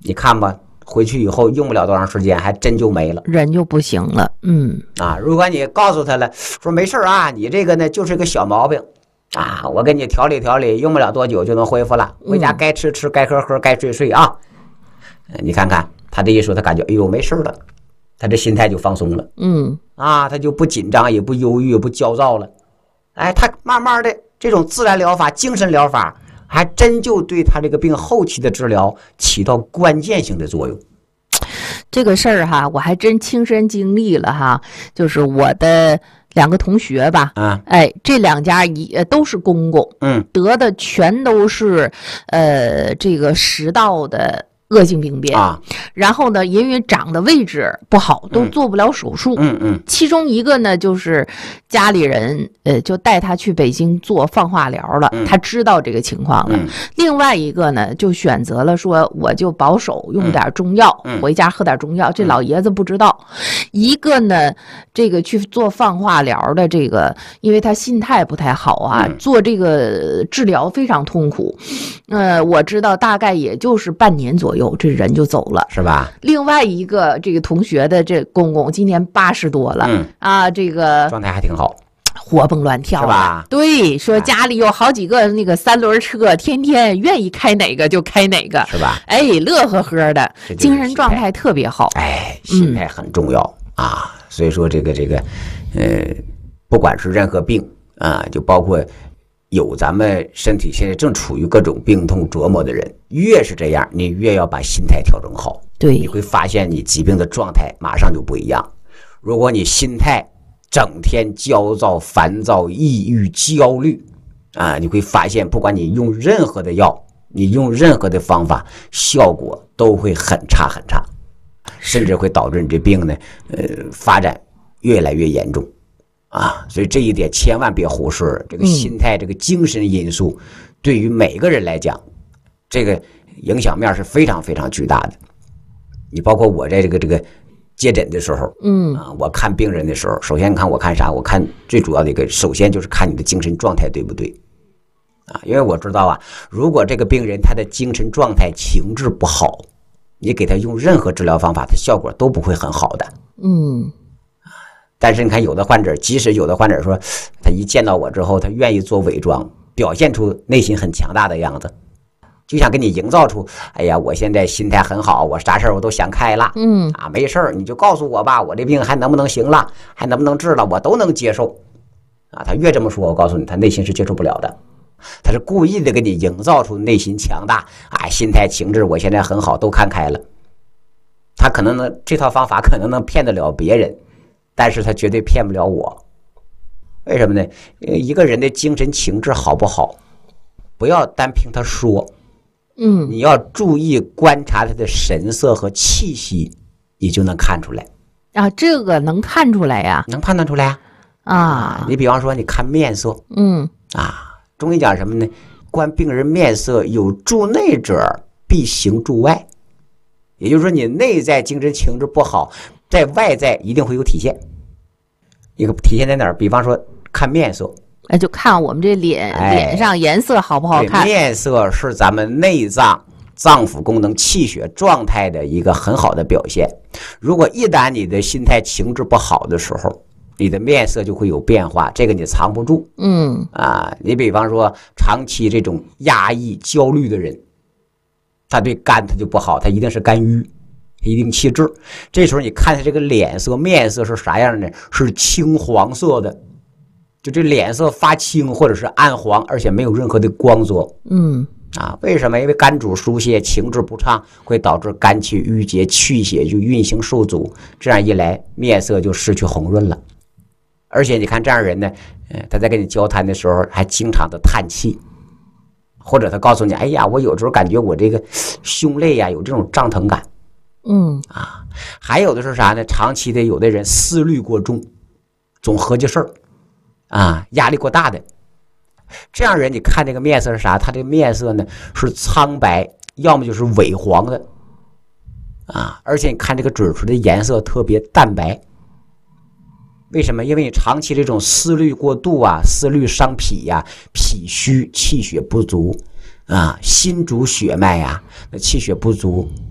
你看吧，回去以后用不了多长时间，还真就没了， 人就不行了。 如果你告诉他了，说没事啊，你这个呢就是个小毛病啊，我给你调理调理，用不了多久就能恢复了，回家该吃吃，该喝喝，该睡睡啊。你看看他这一说，他感觉哎呦没事了，他这心态就放松了，他就不紧张，也不忧郁，也不焦躁了。哎，他慢慢的这种自然疗法、精神疗法，还真就对他这个病后期的治疗起到关键性的作用。 这个事儿哈，我还真亲身经历了哈，就是我的2个同学吧，这2家都是公公，得的全都是这个食道的恶性病变然后呢，因为长的位置不好，都做不了手术。其中一个呢，就是家里人就带他去北京做放化疗了，他知道这个情况了。另外一个呢，就选择了说我就保守用点中药，回家喝点中药。这老爷子不知道。一个呢，这个去做放化疗的这个，因为他心态不太好啊，做这个治疗非常痛苦。我知道大概也就是半年左右，这人就走了， 是吧？ 另外一个这个同学的这公公今年80多了，这个状态还挺好， 活蹦乱跳， 是吧？ 对，说家里有好几个那个3轮车，天天愿意开哪个就开哪个， 是吧？ 哎，乐呵呵的，精神状态特别好。 心态很重要所以说这个不管是任何病就包括有咱们身体现在正处于各种病痛折磨的人，越是这样，你越要把心态调整好。 对， 你会发现你疾病的状态马上就不一样。如果你心态整天焦躁、烦躁、抑郁、焦虑你会发现，不管你用任何的药，你用任何的方法，效果都会很差很差，甚至会导致你这病呢，发展越来越严重。所以这一点千万别忽视，这个心态这个精神因素对于每个人来讲，这个影响面是非常非常巨大的。你包括我在这个接诊的时候我看病人的时候，首先看我看啥，我看最主要的一个，首先就是看你的精神状态对不对因为我知道如果这个病人他的精神状态情志不好，你给他用任何治疗方法，他效果都不会很好的。但是你看有的患者，即使有的患者说他一见到我之后，他愿意做伪装，表现出内心很强大的样子，就想给你营造出哎呀我现在心态很好，我啥事儿我都想开了没事儿你就告诉我吧，我这病还能不能行了，还能不能治了，我都能接受他越这么说，我告诉你他内心是接受不了的，他是故意的给你营造出内心强大心态情志我现在很好，都看开了。他可能这套方法可能能骗得了别人，但是他绝对骗不了我。为什么呢？一个人的精神情志好不好，不要单凭他说你要注意观察他的神色和气息，你就能看出来这个能看出来呀？ 能判断出来你比方说你看面色中医讲什么呢？观病人面色，有助内者必行助外。也就是说你内在精神情志不好，在外在一定会有体现。一个体现在哪儿？比方说看面色， 就看我们这脸上颜色好不好看。 面色是咱们内脏脏腑功能气血状态的一个很好的表现。如果一旦你的心态情志不好的时候，你的面色就会有变化，这个你藏不住。你比方说长期这种压抑焦虑的人，他对肝他就不好，他一定是肝郁，一定气滞。这时候你看他这个脸色面色是啥样的？是青黄色的，就这脸色发青或者是暗黄，而且没有任何的光泽。为什么？因为肝主疏泄，情志不畅会导致肝气郁结，气血就运行受阻，这样一来面色就失去红润了。而且你看这样人呢，他在跟你交谈的时候还经常的叹气，或者他告诉你，哎呀，我有时候感觉我这个胸肋有这种胀疼感。还有的是啥呢？长期的有的人思虑过重，总合计事儿压力过大的，这样人你看这个面色是啥？他这个面色呢是苍白，要么就是萎黄的而且你看这个嘴唇的颜色特别淡白。为什么？因为你长期这种思虑过度思虑伤脾脾虚，气血不足心主血脉那气血不足